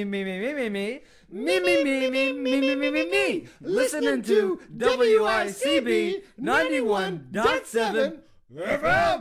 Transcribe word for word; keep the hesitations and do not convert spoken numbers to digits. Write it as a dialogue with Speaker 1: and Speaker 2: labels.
Speaker 1: me, me, me, me, me, me, me, me, me, me, me, me, me, me, listening to W I C B ninety-one point seven F M.